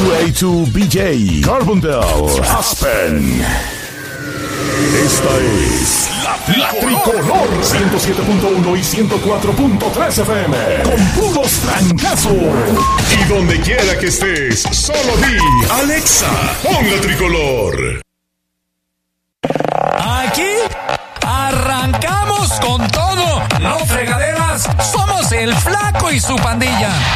2A2BJ, Carbondale, Aspen. Esta es la Tricolor 107.1 y 104.3 FM con puros trancazos. Y donde quiera que estés, solo di Alexa, pon la Tricolor. Aquí arrancamos con todo. No fregaderas, somos el Flaco y su pandilla.